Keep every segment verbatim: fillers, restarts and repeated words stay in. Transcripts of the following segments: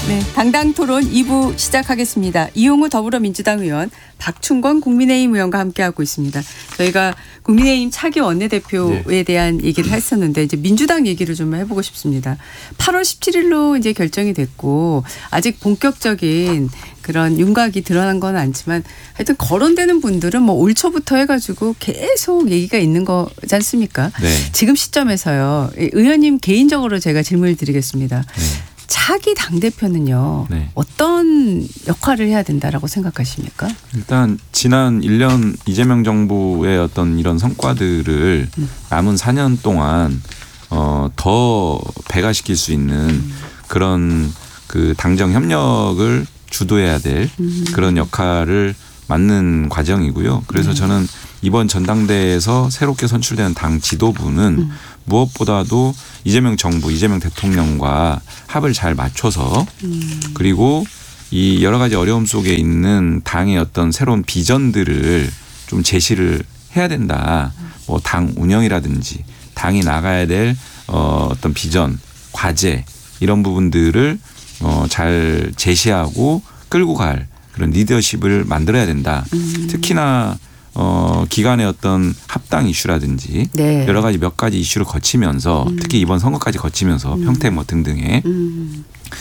네, 당당 토론 이 부 시작하겠습니다. 이용우 더불어민주당 의원, 박충건 국민의힘 의원과 함께하고 있습니다. 저희가 국민의힘 차기 원내대표에 네. 대한 얘기를 했었는데 이제 민주당 얘기를 좀 해보고 싶습니다. 팔월 십칠일로 이제 결정이 됐고 아직 본격적인 그런 윤곽이 드러난 건 않지만 하여튼 거론되는 분들은 뭐 올 초부터 해가지고 계속 얘기가 있는 거지 않습니까? 네. 지금 시점에서요. 의원님 개인적으로 제가 질문을 드리겠습니다. 네. 차기 당대표는요. 네. 어떤 역할을 해야 된다라고 생각하십니까? 일단 지난 일 년 이재명 정부의 어떤 이런 성과들을 음. 남은 사 년 동안 어, 더 배가시킬 수 있는 음. 그런 그 당정 협력을 주도해야 될 음. 그런 역할을 맡는 과정이고요. 그래서 음. 저는 이번 전당대회에서 새롭게 선출되는 당 지도부는 음. 무엇보다도 이재명 정부, 이재명 대통령과 합을 잘 맞춰서 음. 그리고 이 여러 가지 어려움 속에 있는 당의 어떤 새로운 비전들을 좀 제시를 해야 된다. 뭐 당 운영이라든지 당이 나가야 될 어 어떤 비전, 과제 이런 부분들을 어 잘 제시하고 끌고 갈 그런 리더십을 만들어야 된다. 음. 특히나 어, 기간의 어떤 합당 이슈라든지 네. 여러 가지 몇 가지 이슈를 거치면서 음. 특히 이번 선거까지 거치면서 음. 평택 뭐 등등의 음.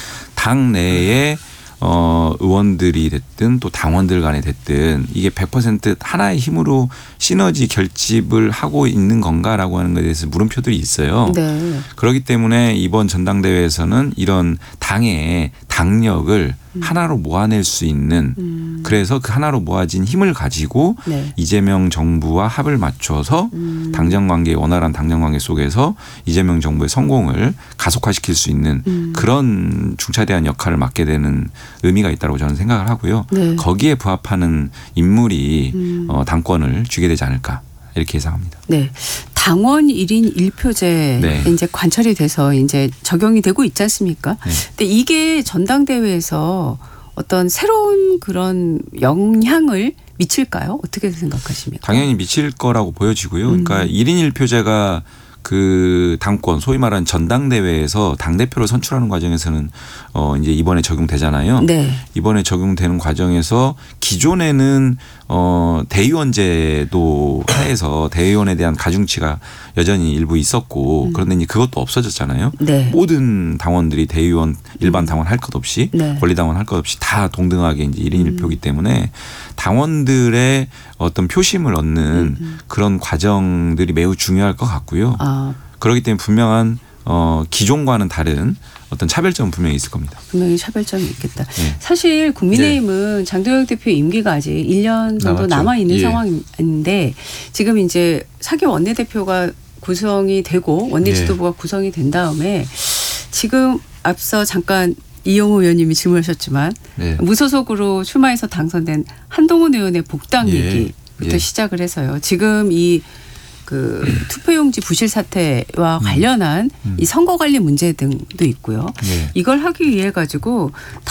당 내에 어, 의원들이 됐든 또 당원들 간에 됐든 이게 백 퍼센트 하나의 힘으로 시너지 결집을 하고 있는 건가라고 하는 것에 대해서 물음표들이 있어요. 네. 그렇기 때문에 이번 전당대회에서는 이런 당의 당력을 음. 하나로 모아낼 수 있는 음. 그래서 그 하나로 모아진 힘을 가지고 네. 이재명 정부와 합을 맞춰서 음. 당정관계 원활한 당정관계 속에서 이재명 정부의 성공을 가속화시킬 수 있는 음. 그런 중차대한 역할을 맡게 되는 의미가 있다고 저는 생각을 하고요. 네. 거기에 부합하는 인물이 음. 어, 당권을 쥐게 되지 않을까 이렇게 예상합니다. 네. 당원 일 인 일 표제 네. 이제 관철이 돼서 이제 적용이 되고 있지 않습니까? 네. 근데 이게 전당대회에서 어떤 새로운 그런 영향을 미칠까요? 어떻게 생각하십니까? 당연히 미칠 거라고 보여지고요. 그러니까 음. 일 인 일 표제가 그 당권 소위 말하는 전당대회에서 당대표를 선출하는 과정에서는 어 이제 이번에 적용되잖아요. 네. 이번에 적용되는 과정에서 기존에는 어 대의원제도 하에서 대의원에 대한 가중치가 여전히 일부 있었고 음. 그런데 이제 그것도 없어졌잖아요. 네. 모든 당원들이 대의원 일반 당원 할 것 없이 네. 권리당원 할 것 없이 다 동등하게 이제 일 인 일 표기 때문에 당원들의 어떤 표심을 얻는 음. 그런 과정들이 매우 중요할 것 같고요. 아. 그렇기 때문에 분명한 어, 기존과는 다른 어떤 차별점은 분명히 있을 겁니다. 분명히 차별점이 있겠다. 네. 사실 국민의힘은 네. 장도영 대표 임기가 아직 일 년 정도 남아 있는 예. 상황인데 지금 이제 차기 원내대표가 구성이 되고 원내 지도부가 예. 구성이 된 다음에 지금 앞서 잠깐 이용우 의원님이 질문하셨지만 네. 무소속으로 출마해서 당선된 한동훈 의원의 복당 예. 얘기부터 예. 시작을 해서요. 지금 이 그 투표용지 부실 사태와 음. 관련한 음. 이 선거관리 문제 등도 있고요. 예. 이걸 하기 위해 가지고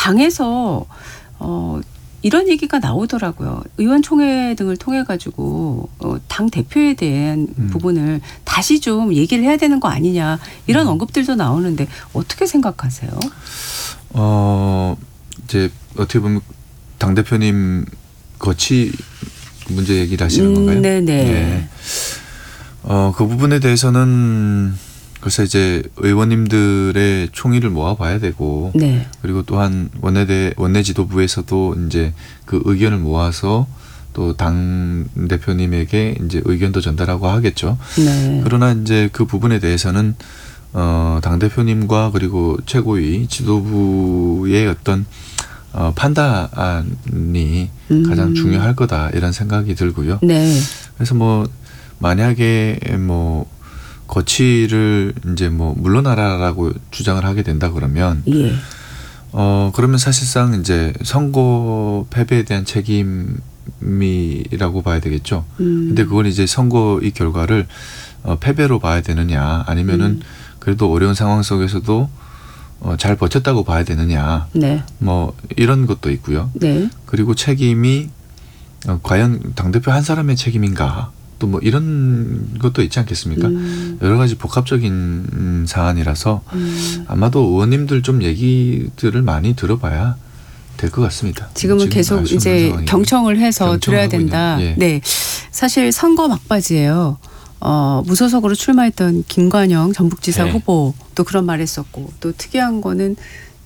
당에서 어 이런 얘기가 나오더라고요. 의원총회 등을 통해 가지고 어 당 대표에 대한 음. 부분을 다시 좀 얘기를 해야 되는 거 아니냐 이런 음. 언급들도 나오는데 어떻게 생각하세요? 어 이제 어떻게 보면 당 대표님 거치 문제 얘기를 하시는 건가요? 음, 네네. 네. 어, 그 부분에 대해서는 글쎄 이제 의원님들의 총의를 모아봐야 되고 네. 그리고 또한 원내대 원내 지도부에서도 이제 그 의견을 모아서 또 당 대표님에게 이제 의견도 전달하고 하겠죠. 네. 그러나 이제 그 부분에 대해서는 어, 당 대표님과 그리고 최고위 지도부의 어떤 어, 판단이 음. 가장 중요할 거다 이런 생각이 들고요. 네. 그래서 뭐 만약에 뭐 거취를 이제 뭐 물러나라라고 주장을 하게 된다 그러면 예. 어 그러면 사실상 이제 선거 패배에 대한 책임이라고 봐야 되겠죠. 음. 근데 그걸 이제 선거 이 결과를 어, 패배로 봐야 되느냐 아니면은 음. 그래도 어려운 상황 속에서도 어, 잘 버텼다고 봐야 되느냐. 네. 뭐 이런 것도 있고요. 네. 그리고 책임이 어, 과연 당대표 한 사람의 책임인가 또 뭐 이런 것도 있지 않겠습니까? 음. 여러 가지 복합적인 사안이라서 음. 아마도 의원님들 좀 얘기들을 많이 들어봐야 될 것 같습니다. 지금은 지금 계속 이제 상황이고. 경청을 해서 들어야 된다. 예. 네, 사실 선거 막바지예요. 어, 무소속으로 출마했던 김관영 전북지사 네. 후보도 그런 말했었고 또 특이한 거는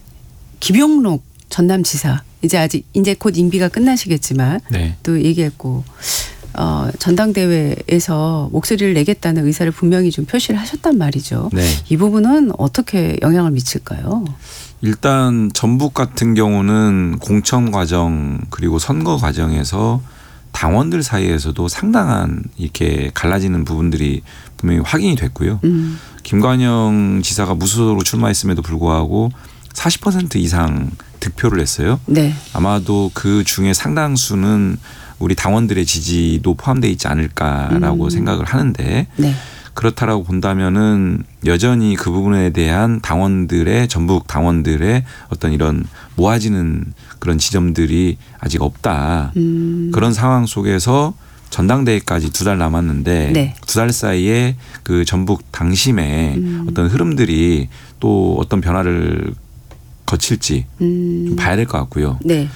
김용록 전남지사 이제 아직 이제 곧 임기가 끝나시겠지만 네. 또 얘기했고 어, 전당대회에서 목소리를 내겠다는 의사를 분명히 좀 표시를 하셨단 말이죠. 네. 이 부분은 어떻게 영향을 미칠까요? 일단 전북 같은 경우는 공천 과정 그리고 선거 과정에서 당원들 사이에서도 상당한 이렇게 갈라지는 부분들이 분명히 확인이 됐고요. 음. 김관영 지사가 무소속으로 출마했음에도 불구하고 사십 퍼센트 이상 득표를 했어요. 네. 아마도 그 중에 상당수는 우리 당원들의 지지도 포함되어 있지 않을까라고 음. 생각을 하는데 네. 그렇다라고 본다면은 여전히 그 부분에 대한 당원들의 전북 당원들의 어떤 이런 모아지는 그런 지점들이 아직 없다. 음. 그런 상황 속에서 전당대회까지 두 달 남았는데 네. 두 달 사이에 그 전북 당심의 음. 어떤 흐름들이 또 어떤 변화를 거칠지 음. 좀 봐야 될 것 같고요. 네.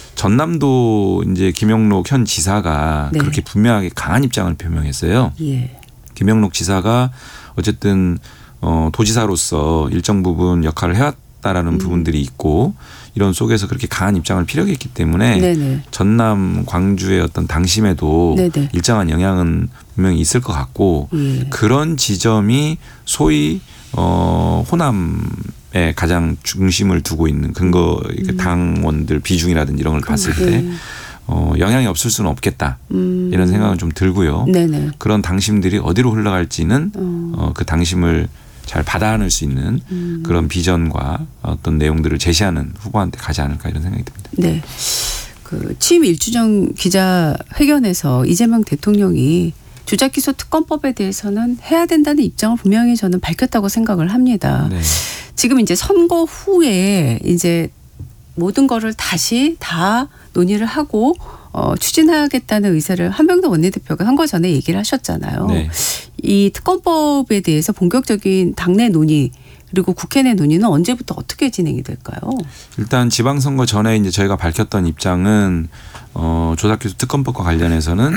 전남도 이제 김용록 현 지사가 네. 그렇게 분명하게 강한 입장을 표명했어요. 예. 김용록 지사가 어쨌든 어, 도지사로서 일정 부분 역할을 해왔다라는 음. 부분들이 있고 이런 속에서 그렇게 강한 입장을 피력했기 때문에 네네. 전남 광주의 어떤 당심에도 네네. 일정한 영향은 분명히 있을 것 같고 예. 그런 지점이 소위 어, 호남에 가장 중심을 두고 있는 근거 음. 당원들 비중이라든지 이런 걸 봤을 때 네. 어, 영향이 없을 수는 없겠다. 음. 이런 생각은 좀 들고요. 네네. 그런 당심들이 어디로 흘러갈지는 어. 어, 그 당심을 잘 받아 안을 수 있는 음. 그런 비전과 어떤 내용들을 제시하는 후보한테 가지 않을까 이런 생각이 듭니다. 네. 그 취임 일 주 전 기자회견에서 이재명 대통령이 조작기소 특검법에 대해서는 해야 된다는 입장을 분명히 저는 밝혔다고 생각을 합니다. 네. 지금 이제 선거 후에 이제 모든 거를 다시 다 논의를 하고 어, 추진하겠다는 의사를 한명도 원내대표가 선거 전에 얘기를 하셨잖아요. 네. 이 특검법에 대해서 본격적인 당내 논의 그리고 국회 내 논의는 언제부터 어떻게 진행이 될까요? 일단 지방선거 전에 이제 저희가 밝혔던 입장은 어, 조작기소 특검법과 관련해서는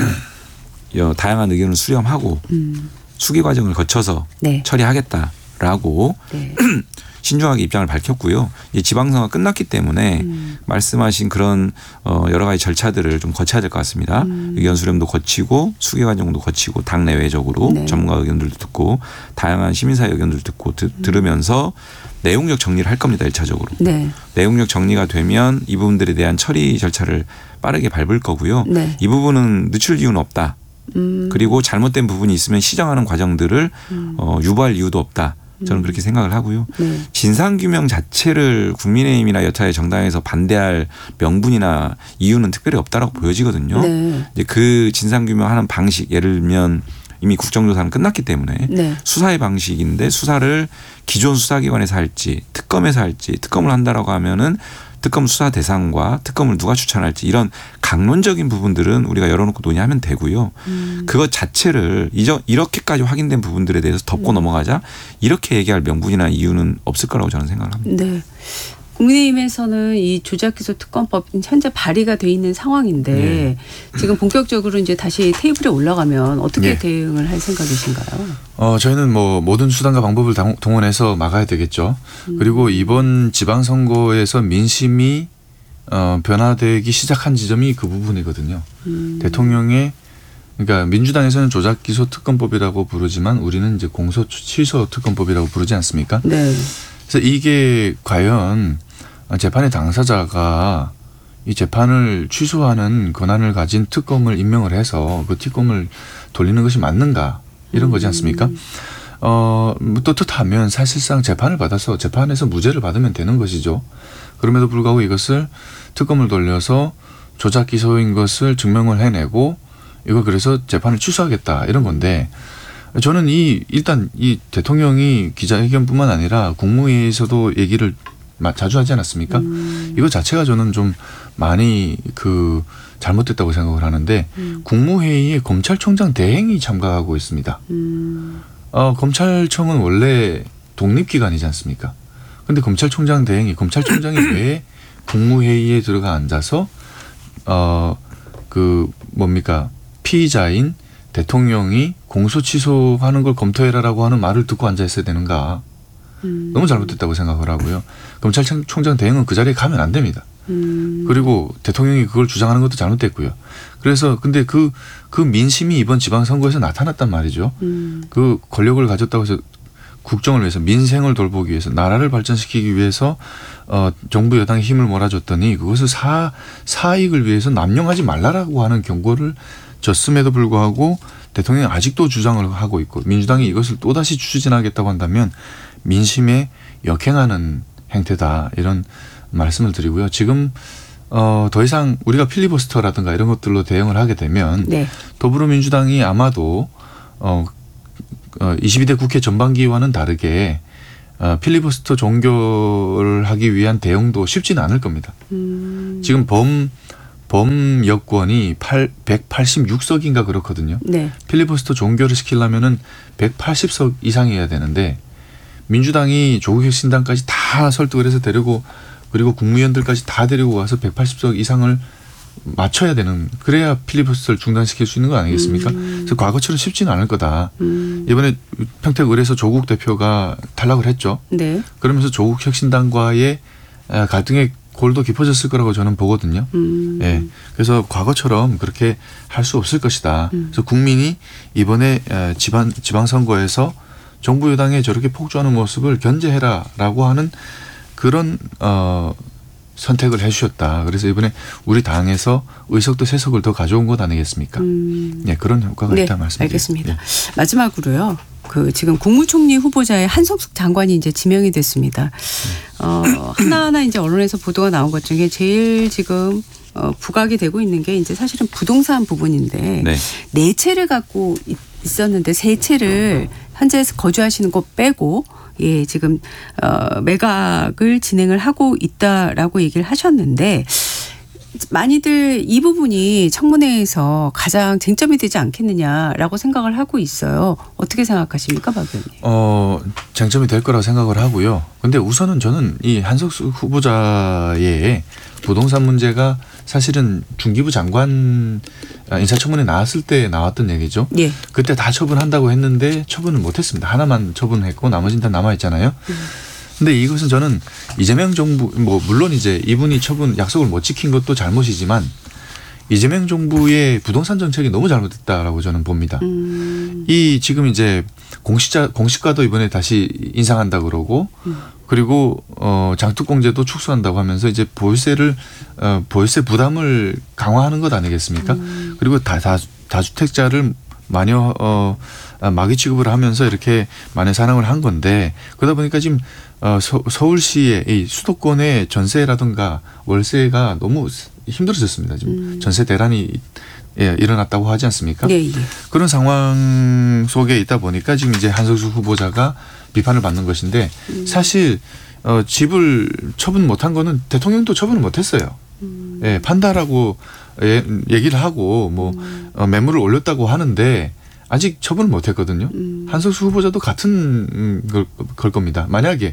다양한 의견을 수렴하고 음. 수기 과정을 거쳐서 네. 처리하겠다라고 네. 신중하게 입장을 밝혔고요. 이제 지방선거가 끝났기 때문에 음. 말씀하신 그런 여러 가지 절차들을 좀 거쳐야 될 것 같습니다. 음. 의견 수렴도 거치고 수기 과정도 거치고 당내외적으로 네. 전문가 의견들도 듣고 다양한 시민사회 의견들도 듣고 드, 음. 들으면서 내용적 정리를 할 겁니다. 일 차적으로. 네. 내용적 정리가 되면 이 부분들에 대한 처리 절차를 빠르게 밟을 거고요. 네. 이 부분은 늦출 이유는 없다. 음. 그리고 잘못된 부분이 있으면 시정하는 과정들을 음. 어, 유보할 이유도 없다. 저는 그렇게 생각을 하고요. 네. 진상규명 자체를 국민의힘이나 여타의 정당에서 반대할 명분이나 이유는 특별히 없다라고 보여지거든요. 네. 이제 그 진상규명하는 방식 예를 들면 이미 국정조사는 끝났기 때문에 네. 수사의 방식인데 수사를 기존 수사기관에서 할지 특검에서 할지 특검을 한다라고 하면은 특검 수사 대상과 특검을 누가 추천할지 이런 강론적인 부분들은 우리가 열어놓고 논의하면 되고요. 음. 그것 자체를 이렇게까지 확인된 부분들에 대해서 덮고 음. 넘어가자 이렇게 얘기할 명분이나 이유는 없을 거라고 저는 생각을 합니다. 네. 국민의힘에서는 이 조작기소 특검법 현재 발의가 돼 있는 상황인데 네. 지금 본격적으로 이제 다시 테이블에 올라가면 어떻게 네. 대응을 할 생각이신가요? 어, 저희는 뭐 모든 수단과 방법을 동원해서 막아야 되겠죠. 음. 그리고 이번 지방선거에서 민심이 어, 변화되기 시작한 지점이 그 부분이거든요. 음. 대통령의 그러니까 민주당에서는 조작기소 특검법이라고 부르지만 우리는 이제 공소 취소 특검법이라고 부르지 않습니까? 네. 그래서 이게 과연 재판의 당사자가 이 재판을 취소하는 권한을 가진 특검을 임명을 해서 그 특검을 돌리는 것이 맞는가 이런 거지 않습니까? 음. 어, 또 뜻하면 사실상 재판을 받아서 재판에서 무죄를 받으면 되는 것이죠. 그럼에도 불구하고 이것을 특검을 돌려서 조작 기소인 것을 증명을 해내고 이거 그래서 재판을 취소하겠다 이런 건데 저는 이 일단 이 대통령이 기자회견뿐만 아니라 국무회의에서도 얘기를 자주 하지 않았습니까? 음. 이거 자체가 저는 좀 많이 그 잘못됐다고 생각을 하는데 음. 국무회의에 검찰총장 대행이 참가하고 있습니다. 음. 어, 검찰청은 원래 독립기관이지 않습니까? 근데 검찰총장 대행이 검찰총장이 왜 국무회의에 들어가 앉아서 어, 그 뭡니까 피의자인 대통령이 공소 취소하는 걸 검토해라라고 하는 말을 듣고 앉아 있어야 되는가? 음. 너무 잘못됐다고 생각을 하고요. 검찰총장 대행은 그 자리에 가면 안 됩니다. 음. 그리고 대통령이 그걸 주장하는 것도 잘못됐고요. 그래서 근데 그, 그 민심이 이번 지방선거에서 나타났단 말이죠. 음. 그 권력을 가졌다고 해서 국정을 위해서 민생을 돌보기 위해서 나라를 발전시키기 위해서 어, 정부 여당이 힘을 몰아줬더니 그것을 사, 사익을 위해서 남용하지 말라라고 하는 경고를 줬음에도 불구하고 대통령이 아직도 주장을 하고 있고 민주당이 이것을 또다시 추진하겠다고 한다면 민심에 역행하는 행태다 이런 말씀을 드리고요. 지금 어, 더 이상 우리가 필리버스터라든가 이런 것들로 대응을 하게 되면 네. 더불어민주당이 아마도 어, 어, 이십이 대 국회 전반기와는 다르게 어, 필리버스터 종결을 하기 위한 대응도 쉽지는 않을 겁니다. 음. 지금 범, 범 여권이 백팔십육 석인가 그렇거든요. 네. 필리버스터 종결을 시키려면은 백팔십 석 이상이어야 되는데 민주당이 조국혁신당까지 다 설득을 해서 데리고 그리고 국무위원들까지 다 데리고 와서 백팔십 석 이상을 맞춰야 되는 그래야 필리버스터를 중단시킬 수 있는 거 아니겠습니까? 음. 그래서 과거처럼 쉽지는 않을 거다. 음. 이번에 평택을에서 조국 대표가 탈락을 했죠. 네. 그러면서 조국혁신당과의 갈등의 골도 깊어졌을 거라고 저는 보거든요. 음. 예. 그래서 과거처럼 그렇게 할 수 없을 것이다. 음. 그래서 국민이 이번에 지방 지방선거에서 정부 여당에 저렇게 폭주하는 모습을 견제해라라고 하는 그런 어, 선택을 해 주셨다. 그래서 이번에 우리 당에서 의석도 세 석을 더 가져온 것 아니겠습니까? 음. 네, 그런 효과가 네, 있다 말씀드립니다. 알겠습니다. 네. 마지막으로요. 그 지금 국무총리 후보자의 한석숙 장관이 이제 지명이 됐습니다. 어, 하나하나 이제 언론에서 보도가 나온 것 중에 제일 지금 어, 부각이 되고 있는 게 이제 사실은 부동산 부분인데 네, 네 채를 갖고 있었는데 세 채를 현재 거주하시는 곳 빼고 예, 지금 어, 매각을 진행을 하고 있다라고 얘기를 하셨는데 많이들 이 부분이 청문회에서 가장 쟁점이 되지 않겠느냐라고 생각을 하고 있어요. 어떻게 생각하십니까, 박 의원님? 어, 쟁점이 될 거라고 생각을 하고요. 근데 우선은 저는 이 한석수 후보자의 부동산 문제가 사실은 중기부 장관 인사청문회 나왔을 때 나왔던 얘기죠. 예. 그때 다 처분한다고 했는데 처분을 못했습니다. 하나만 처분했고 나머지는 다 남아있잖아요. 음. 근데 이것은 저는 이재명 정부 뭐 물론 이제 이분이 처분 약속을 못 지킨 것도 잘못이지만 이재명 정부의 부동산 정책이 너무 잘못됐다라고 저는 봅니다. 음. 이 지금 이제 공시자 공시가도 이번에 다시 인상한다 그러고 음. 그리고 어 장투공제도 축소한다고 하면서 이제 보유세를 어 보유세 부담을 강화하는 것 아니겠습니까? 음. 그리고 다, 다 다주택자를 마녀 어 마귀 취급을 하면서 이렇게 만회 산항을 한 건데 그러다 보니까 지금 어 서, 서울시의 이 수도권의 전세라든가 월세가 너무 힘들어졌습니다. 지금 음. 전세 대란이 예, 일어났다고 하지 않습니까? 네, 예. 그런 상황 속에 있다 보니까 지금 이제 한석수 후보자가 비판을 받는 것인데 음. 사실 어, 집을 처분 못한 거는 대통령도 처분을 못했어요. 음. 예, 판다라고 예, 얘기를 하고 뭐 음. 어, 매물을 올렸다고 하는데 아직 처분을 못했거든요. 음. 한석수 후보자도 같은 걸, 걸 겁니다. 만약에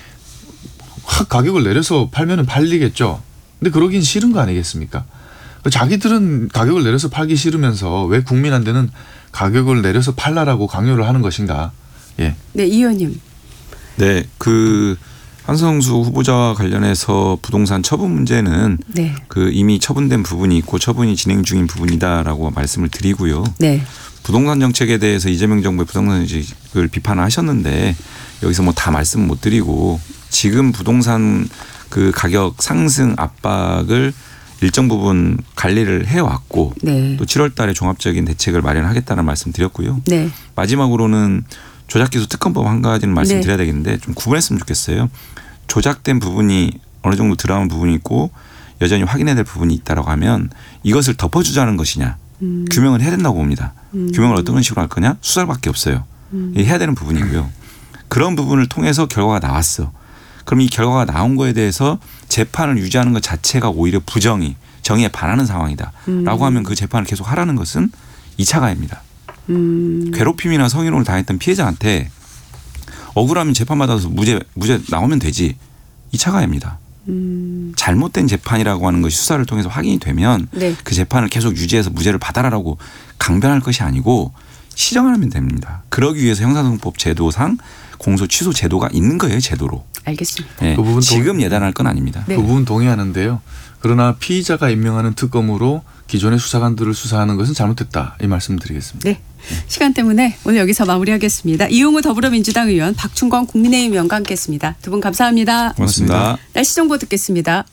확 가격을 내려서 팔면은 팔리겠죠. 근데 그러긴 싫은 거 아니겠습니까? 자기들은 가격을 내려서 팔기 싫으면서 왜 국민한테는 가격을 내려서 팔라라고 강요를 하는 것인가? 예. 네, 이 의원님. 네, 그 한석수 후보자와 관련해서 부동산 처분 문제는 네. 그 이미 처분된 부분이 있고 처분이 진행 중인 부분이다라고 말씀을 드리고요. 네. 부동산 정책에 대해서 이재명 정부의 부동산 정책을 비판하셨는데 여기서 뭐 다 말씀 못 드리고 지금 부동산 그 가격 상승 압박을 일정 부분 관리를 해왔고 네. 또 칠월 달에 종합적인 대책을 마련하겠다는 말씀 드렸고요. 네. 마지막으로는 조작기소 특검법 한 가지는 말씀드려야 네. 되겠는데 좀 구분했으면 좋겠어요. 조작된 부분이 어느 정도 드러난 부분이 있고 여전히 확인해야 될 부분이 있다라고 하면 이것을 덮어주자는 것이냐. 음. 규명을 해야 된다고 봅니다. 음. 규명을 어떤 식으로 할 거냐. 수사밖에 없어요. 음. 해야 되는 부분이고요. 그런 부분을 통해서 결과가 나왔어. 그럼 이 결과가 나온 거에 대해서 재판을 유지하는 것 자체가 오히려 부정이 정의에 반하는 상황이다. 음. 라고 하면 그 재판을 계속 하라는 것은 이 차 가해입니다. 음. 괴롭힘이나 성희롱을 당했던 피해자한테 억울하면 재판받아서 무죄, 무죄 나오면 되지. 이 차 가해입니다. 음. 잘못된 재판이라고 하는 것이 수사를 통해서 확인이 되면 네. 그 재판을 계속 유지해서 무죄를 받아라라고 강변할 것이 아니고 시정하면 됩니다. 그러기 위해서 형사소송법 제도상 공소 취소 제도가 있는 거예요. 제도로. 알겠습니다. 네. 그 부분 지금 동... 예단할 건 아닙니다. 네. 그 부분 동의하는데요. 그러나 피의자가 임명하는 특검으로 기존의 수사관들을 수사하는 것은 잘못됐다. 이 말씀드리겠습니다. 네. 시간 때문에 오늘 여기서 마무리하겠습니다. 이용우 더불어민주당 의원, 박충건 국민의힘 의원과 함께했습니다. 두 분 감사합니다. 고맙습니다. 날씨 정보 듣겠습니다.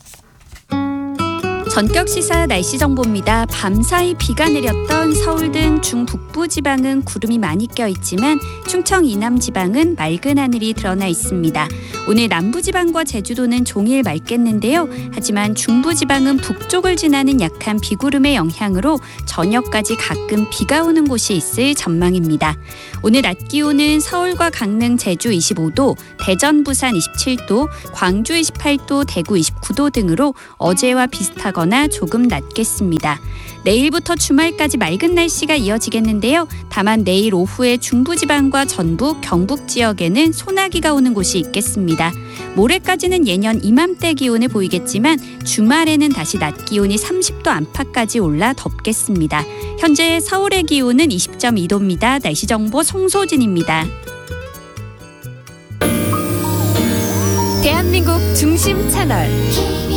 전격 시사 날씨 정보입니다. 밤사이 비가 내렸던 서울 등 중북부 지방은 구름이 많이 껴있지만 충청 이남 지방은 맑은 하늘이 드러나 있습니다. 오늘 남부 지방과 제주도는 종일 맑겠는데요. 하지만 중부 지방은 북쪽을 지나는 약한 비구름의 영향으로 저녁까지 가끔 비가 오는 곳이 있을 전망입니다. 오늘 낮 기온은 서울과 강릉, 제주 이십오 도, 대전, 부산 이십칠 도, 광주 이십팔 도, 대구 이십구 도 등으로 어제와 비슷하거나 조금 낮겠습니다. 내일부터 주말까지 맑은 날씨가 이어지겠는데요. 다만 내일 오후에 중부지방과 전북, 경북 지역에는 소나기가 오는 곳이 있겠습니다. 모레까지는 예년 이맘때 기온을 보이겠지만 주말에는 다시 낮 기온이 삼십 도 안팎까지 올라 덥겠습니다. 현재 서울의 기온은 이십 점 이 도입니다. 날씨 정보 송소진입니다. 대한민국 중심 채널